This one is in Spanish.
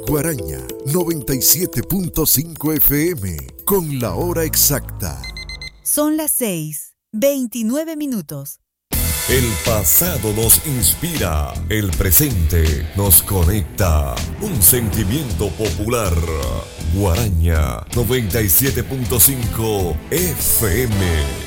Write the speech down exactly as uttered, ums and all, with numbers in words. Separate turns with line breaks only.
Guaraña noventa y siete punto cinco F M con la hora exacta.
Son las seis, veintinueve minutos.
El pasado nos inspira, el presente nos conecta. Un sentimiento popular. Guaraña noventa y siete punto cinco F M.